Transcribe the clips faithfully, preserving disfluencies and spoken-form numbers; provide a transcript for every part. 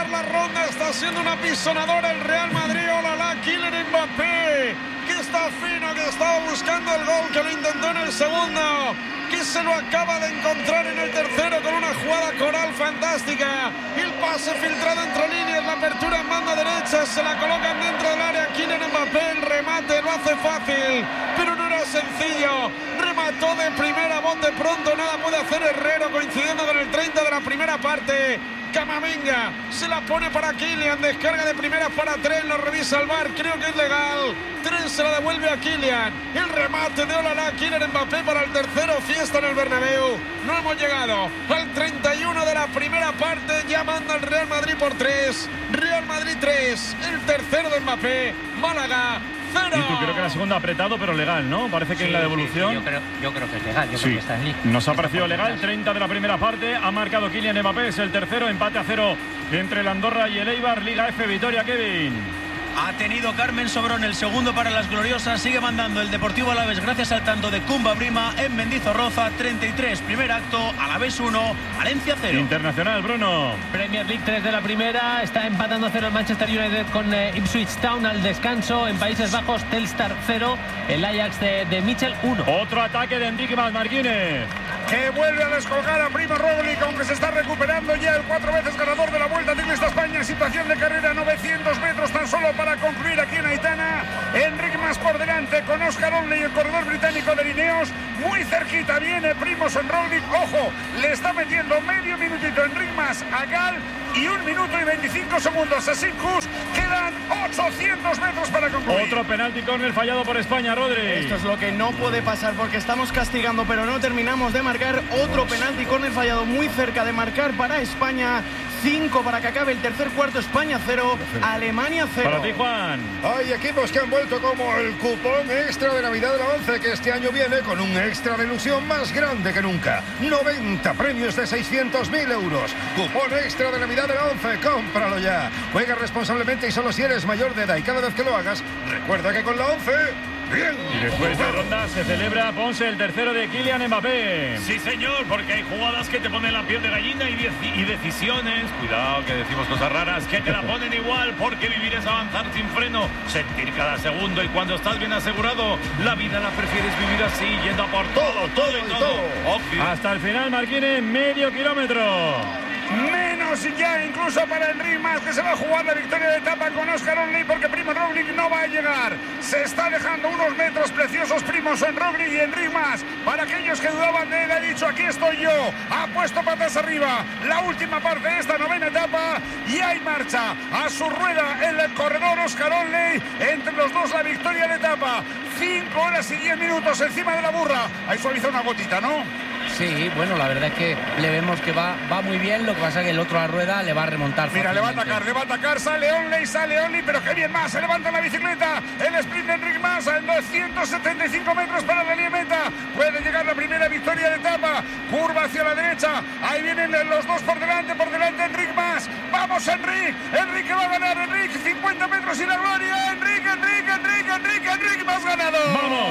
ganar la ronda. Está siendo una pisonadora el Real Madrid. Olala, Kylian Mbappé, que está fino, que estaba buscando el gol, que lo intentó en el segundo, que se lo acaba de encontrar en el tercero con una jugada coral fantástica. El pase filtrado entre líneas, la apertura en banda derecha, se la colocan dentro del área. Kylian Mbappé, el remate lo hace fácil, pero no era sencillo. Remató de primera, bote pronto, nada puede hacer Herrero, coincidiendo con el treinta de la primera parte. Camavinga se la pone para Kylian, descarga de primera para tres, lo revisa el V A R, creo que es legal. tres se la devuelve a Kylian. El remate de Olala, Kylian Mbappé para el tercero, fiesta en el Bernabéu. No hemos llegado al treinta y uno de la primera parte, ya manda el Real Madrid por tres. Real Madrid tres, el tercero de Mbappé. Málaga cero. Y tú creo que la segunda apretado, pero legal, ¿no? Parece que sí, en la devolución. Sí, sí, yo, creo, yo creo que es legal, yo sí. creo que está en liga. Nos ha parecido legal, treinta de la primera parte, ha marcado Kylian Mbappé, es el tercero, empate a cero entre el Andorra y el Eibar, Liga F, Vitoria, Kevin. Ha tenido Carmen Sobrón el segundo para las gloriosas. Sigue mandando el Deportivo Alavés gracias al tanto de Kumba Brima en Mendizorroza. treinta y tres, primer acto. Alavés uno, Valencia cero. Internacional, Bruno. Premier League tres de la primera. Está empatando cero el Manchester United con eh, Ipswich Town al descanso. En Países Bajos, Telstar cero. El Ajax de, de Mitchell uno. Otro ataque de Enrique Marquínez, que vuelve a descolgar a Primo Roglic, aunque se está recuperando ya el cuatro veces ganador de la Vuelta Ciclista España. Situación de carrera, novecientos metros tan solo para concluir aquí en Aitana. Enric Mas por delante con Oscar Onley, el corredor británico de Lineos. Muy cerquita viene Primož Roglic. Ojo, le está metiendo medio minutito Enric Mas a Gal y un minuto y veinticinco segundos a Sinkus. Quedan ochocientos metros para concluir. Otro penalti córner fallado por España, Rodri. Esto es lo que no puede pasar porque estamos castigando, pero no terminamos de marcar. Otro penalti córner fallado muy cerca de marcar para España. cinco para que acabe el tercer cuarto. España cero, Alemania cero. Para ti, Juan. Hay equipos que han vuelto como el cupón extra de Navidad de la once, que este año viene con un extra de ilusión más grande que nunca. noventa premios de seiscientos mil euros. Cupón extra de Navidad de la once, cómpralo ya. Juega responsablemente y solo si eres mayor de edad. Y cada vez que lo hagas, recuerda que con la once... bien. Y después de ronda se celebra, Ponce, el tercero de Kylian Mbappé. Sí, señor, porque hay jugadas que te ponen la piel de gallina y, deci y decisiones, cuidado que decimos cosas raras, que te la ponen igual, porque vivir es avanzar sin freno, sentir cada segundo, y cuando estás bien asegurado, la vida la prefieres vivir así, yendo a por todo, todo, todo y todo. todo. Hasta el final, Marquínez, medio kilómetro. Menos ya incluso para Enric Mas, que se va a jugar la victoria de etapa con Oscar Onley, porque Primo Roglic no va a llegar. Se está dejando unos metros preciosos Primož Roglic y Enric Mas. Para aquellos que dudaban de él, ha dicho: aquí estoy yo. Ha puesto patas arriba. La última parte de esta novena etapa y hay marcha. A su rueda el corredor Oscar Onley. Entre los dos la victoria de etapa. cinco horas y diez minutos encima de la burra. Ahí suaviza una gotita, ¿no? Sí, bueno, la verdad es que le vemos que va, va muy bien. Lo que pasa es que el otro a la rueda le va a remontar. Mira, le va a atacar, le va a atacar. Sale Onley, sale Onley, pero qué bien más. Se levanta la bicicleta. El sprint de Enric Mas en doscientos setenta y cinco metros para la línea meta. Puede llegar la primera victoria de etapa. Curva hacia la derecha. Ahí vienen los dos por delante. Por delante Enric Mas. Vamos, Enric. Enric que va a ganar. Enric, cincuenta metros y la gloria. Enric, Enric, Enric, Enric, Enric Mas ganado. ¡Vamos!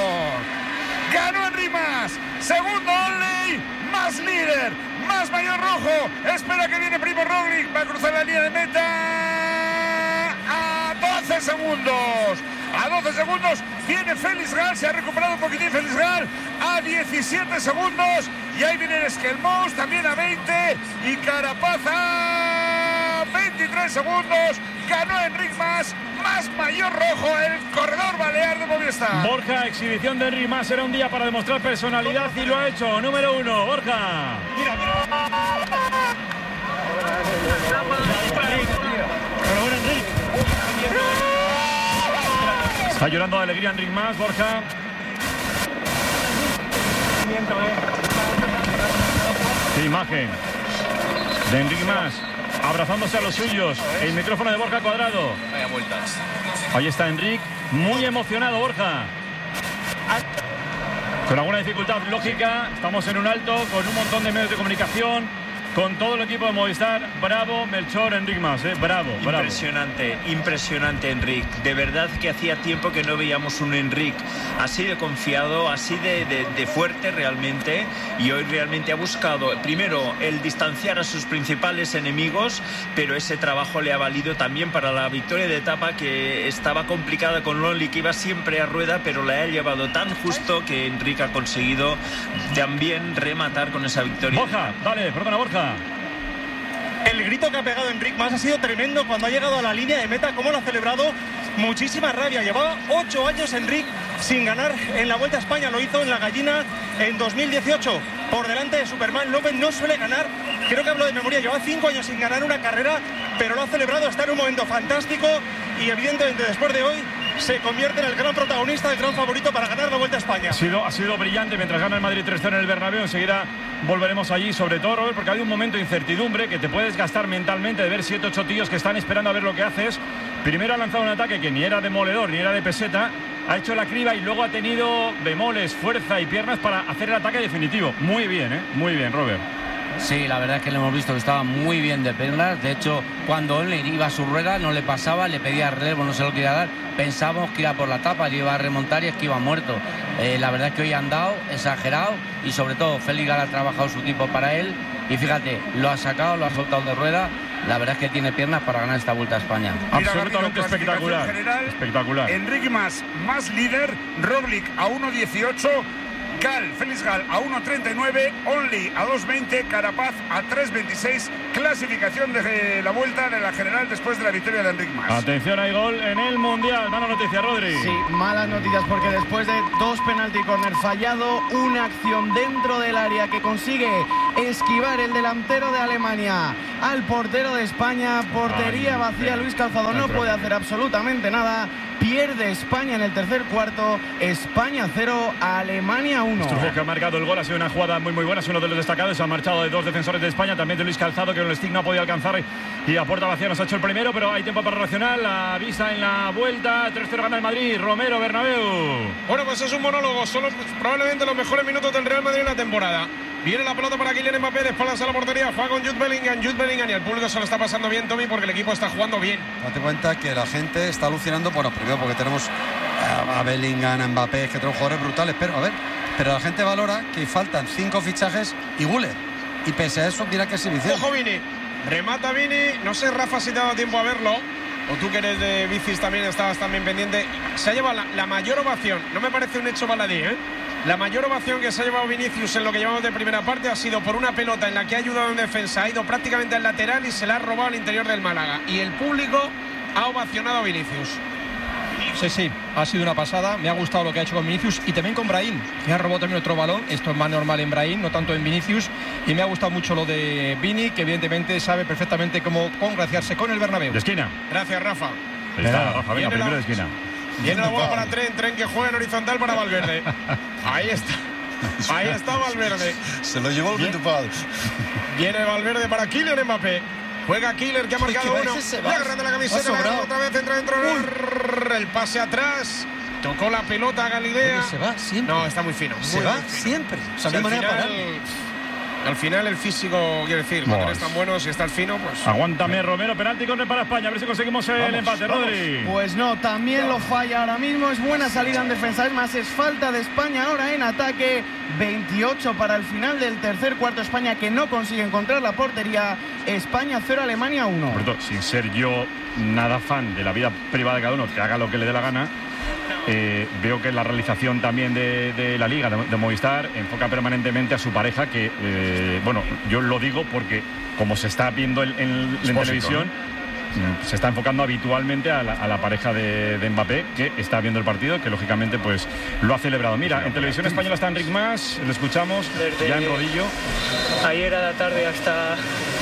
Ganó Enric Mas. Segundo Onley. Mas líder. Mas mayor rojo. Espera que viene Primo Roglic. Va a cruzar la línea de meta. A doce segundos. A doce segundos viene Félix Gal. Se ha recuperado un poquitín Félix Gal. A diecisiete segundos. Y ahí viene Esquelmós también a veinte. Y Carapaz a veintitrés segundos. Ganó Enric Mas. Mas mayor rojo, el corredor balear de Movistar. Borja, exhibición de Enric Mas. Era un día para demostrar personalidad y lo ha hecho. Número uno, Borja. Mira, mira. Enhorabuena, Enric. Está llorando de alegría Enric Mas, Borja. Qué imagen de Enric Mas abrazándose a los suyos. El micrófono de Borja Cuadrado. Vaya vueltas. Ahí está Enric, muy emocionado, Borja. Con alguna dificultad lógica, estamos en un alto, con un montón de medios de comunicación. con todo el equipo de Movistar. Bravo, Melchor, Enric Mas, ¿eh? bravo, bravo. Impresionante, impresionante, Enric. De verdad que hacía tiempo que no veíamos un Enric así de confiado, así de, de, de fuerte realmente, y hoy realmente ha buscado primero el distanciar a sus principales enemigos, pero ese trabajo le ha valido también para la victoria de etapa, que estaba complicada con Lonely, que iba siempre a rueda, pero la ha llevado tan justo que Enric ha conseguido también rematar con esa victoria. Borja, dale, perdona, Borja. El grito que ha pegado Enric Mas ha sido tremendo cuando ha llegado a la línea de meta, cómo lo ha celebrado. Muchísima rabia. Llevaba ocho años Enric sin ganar en la Vuelta a España. Lo hizo en la Gallina en dos mil dieciocho. Por delante de Superman López. No suele ganar. Creo que hablo de memoria. Lleva cinco años sin ganar una carrera, pero lo ha celebrado. Está en un momento fantástico y evidentemente después de hoy se convierte en el gran protagonista, el gran favorito para ganar la Vuelta a España. Ha sido, ha sido brillante mientras gana el Madrid tres cero en el Bernabéu. Enseguida volveremos allí, sobre todo, Robert, porque hay un momento de incertidumbre que te puedes gastar mentalmente de ver siete ocho tíos que están esperando a ver lo que haces. Primero ha lanzado un ataque que ni era demoledor ni era de peseta, ha hecho la criba y luego ha tenido bemoles, fuerza y piernas para hacer el ataque definitivo. Muy bien, ¿eh? Muy bien, Robert. Sí, la verdad es que le hemos visto que estaba muy bien de piernas. De hecho, cuando él iba a su rueda no le pasaba, le pedía relevo, no se lo quería dar. Pensábamos que iba por la tapa, le iba a remontar y es que iba muerto. Eh, la verdad es que hoy ha andado exagerado y sobre todo Félix Gala ha trabajado su tipo para él y fíjate, lo ha sacado, lo ha soltado de rueda. La verdad es que tiene piernas para ganar esta Vuelta a España. Mira, absolutamente Garrido, espectacular. General, espectacular. Enric Mas, más líder, Roglic a uno dieciocho. Gal, Félix Gal a uno treinta y nueve, Only a dos veinte, Carapaz a tres veintiséis, clasificación de la Vuelta de la General después de la victoria de Enric Mas. Atención, hay gol en el Mundial. Mala noticia, Rodri. Sí, malas noticias porque después de dos penalti corner fallado, una acción dentro del área que consigue esquivar el delantero de Alemania al portero de España, portería Ay, vacía, Luis Calzado no puede hacer absolutamente nada. Pierde España en el tercer cuarto. España cero, Alemania uno. Strujo, que ha marcado el gol, ha sido una jugada muy muy buena, es uno de los destacados. Se ha marchado de dos defensores de España, también de Luis Calzado, que con el stick no ha podido alcanzar y a puerta vacía nos ha hecho el primero, pero hay tiempo para reaccionar. La vista en la Vuelta, tres cero gana el Madrid. Romero, Bernabéu. Bueno, pues es un monólogo, son los, probablemente los mejores minutos del Real Madrid en la temporada. Viene la pelota para Kylian Mbappé, de espaldas a la portería, juega con Jude Bellingham, Jude Bellingham y el público se lo está pasando bien, Tommy, porque el equipo está jugando bien. Date cuenta que la gente está alucinando, bueno, primero porque tenemos a Bellingham, a Mbappé, que tenemos jugadores brutales, pero a ver, pero la gente valora que faltan cinco fichajes y Güler, y pese a eso, mira qué exhibición. Ojo Vini, remata Vini, no sé Rafa si te ha dado tiempo a verlo, o tú que eres de bicis también estabas también pendiente. Se ha llevado la, la mayor ovación, no me parece un hecho baladí, ¿eh? La mayor ovación que se ha llevado Vinicius en lo que llevamos de primera parte ha sido por una pelota en la que ha ayudado en defensa, ha ido prácticamente al lateral y se la ha robado al interior del Málaga. Y el público ha ovacionado a Vinicius. Sí, sí, ha sido una pasada. Me ha gustado lo que ha hecho con Vinicius y también con Brahim, que ha robado también otro balón. Esto es más normal en Brahim, no tanto en Vinicius. Y me ha gustado mucho lo de Vini, que evidentemente sabe perfectamente cómo congraciarse con el Bernabéu. De esquina. Gracias, Rafa. Ahí está, Rafa, venga, primero la... de esquina. Viene la bola para Tren, Tren que juega en horizontal para Valverde. Ahí está. Ahí está Valverde. Se lo llevó el Vitupal. Viene Valverde para Kylian Mbappé. Juega Killer, que ha marcado uno. Le agarrando la camiseta, la otra vez entra dentro. Uy. El pase atrás. Tocó la pelota a Galilea. Oye, se va siempre. No, está muy fino. Se muy va muy fino. siempre. O sea, al, final, al final el físico, quiere decir, cuando eres tan bueno, si está el fino, pues... Aguántame, Romero, penalti corner para España. A ver si conseguimos el vamos, empate, vamos. Rodri. Pues no, también lo falla ahora mismo. Es buena salida en defensa. Es más, es falta de España ahora en ataque. veintiocho para el final del tercer cuarto. España que no consigue encontrar la portería. España cero, Alemania uno. Sin ser yo nada fan de la vida privada de cada uno, que haga lo que le dé la gana, eh, veo que la realización también de, de la Liga de, de Movistar enfoca permanentemente a su pareja, que eh, bueno, yo lo digo porque como se está viendo en, en, en televisión, ¿no? Se está enfocando habitualmente a la, a la pareja de, de Mbappé, que está viendo el partido, que lógicamente pues lo ha celebrado. Mira, en televisión española está Enric Mas, lo escuchamos desde ya en rodillo. Ayer a la tarde hasta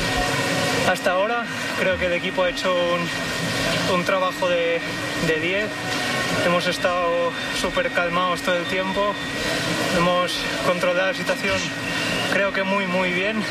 hasta ahora creo que el equipo ha hecho un, un trabajo de diez. Hemos estado súper calmados todo el tiempo, hemos controlado la situación creo que muy muy bien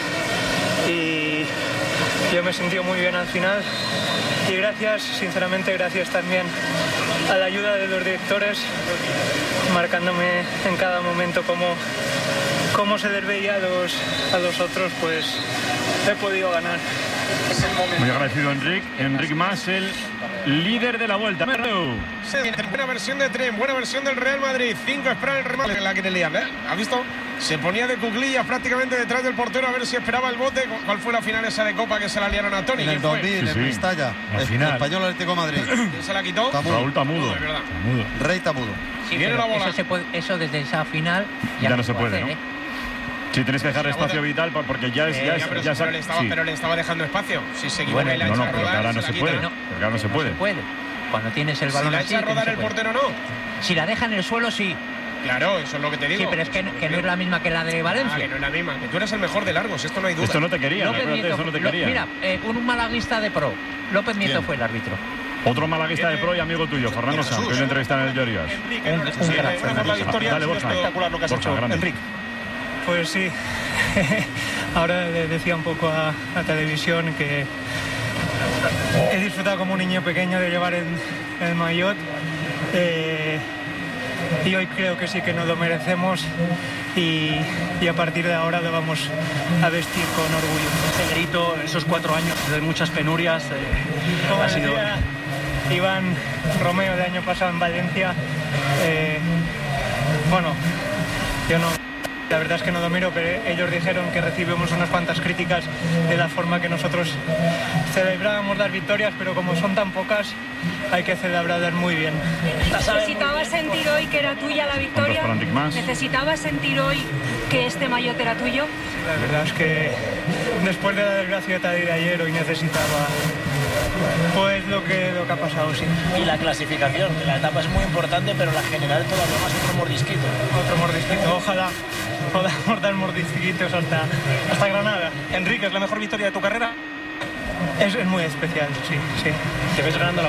y yo me he sentido muy bien al final y gracias, sinceramente gracias también a la ayuda de los directores, marcándome en cada momento cómo, cómo se les veía a los, a los otros, pues he podido ganar. Muy agradecido Enric. Enric Mas, el líder de la vuelta. Sí, buena versión de Trem, buena versión del Real Madrid. Cinco espera el remate. La que liar, ¿eh? ¿Has visto? Se ponía de cuclillas prácticamente detrás del portero a ver si esperaba el bote. ¿Cuál fue la final esa de Copa que se la liaron a Toni? En el dos mil, sí, en sí. Mestalla. La El final. Español Atlético de Madrid. ¿Quién se la quitó? Tamudo. Raúl Tamudo. Es verdad. Tamudo. Rey Tamudo. Sí, Viene pero la bola. Eso, se puede, eso desde esa final ya, Ya no se puede, hacer, ¿no? ¿eh? Sí, tienes que dejar Sí, espacio bote. vital porque ya es. Eh, Ya ya, es pero, ya pero sa- le estaba, sí. pero le estaba dejando espacio. Si se equivoca Bueno, y la No, echa no, a pero que rodar, ahora no se se la puede. quita. Porque ahora no se No puede. se puede. Cuando tienes el Si balón la así, echa a que no rodar se el puede. portero, no. Si la deja en el suelo, sí. Claro, eso es lo que te digo. Sí, pero es que, que no es la misma que la de Ah, Valencia. que no es la misma. Que tú eres el mejor de largos, esto no hay duda. Esto no te quería, López acuérdate, Nieto, eso no te Lo- quería. mira, eh, un malaguista de pro. López Nieto fue el árbitro. Otro malaguista de pro y amigo tuyo, Fernando Sanz, que hoy le entrevistan en el Llorias. Enrique, Un- un sí, crack, enhorabuena por la victoria. Dale, Ha sido Borja. espectacular lo que has Borja, hecho, grande. Enrique. Pues sí, ahora le decía un poco a la televisión que he disfrutado como un niño pequeño de llevar el, el maillot eh, y hoy creo que sí que nos lo merecemos y, y a partir de ahora lo vamos a vestir con orgullo. Ese grito, esos cuatro años de muchas penurias, eh, Como ha sido... decía Iván Romeo de año pasado en Valencia, eh, bueno, yo no, la verdad es que no lo miro, pero ellos dijeron que recibimos unas cuantas críticas de la forma que nosotros celebrábamos las victorias, pero como son tan pocas, hay que celebrarlas muy bien. ¿Necesitabas sentir hoy que era tuya la victoria? para Enric Mas. ¿Necesitabas sentir hoy que este maillot era tuyo? La verdad es que después de la desgracia de ayer, hoy necesitaba pues lo que, lo que ha pasado, sí. Y la clasificación, la etapa es muy importante, pero la general todavía más otro mordisquito. Otro mordisquito, ojalá podamos dar mordisquitos hasta, hasta Granada. Enrique, ¿es la mejor victoria de tu carrera? Es, es muy especial, sí, sí. Te ves ganando la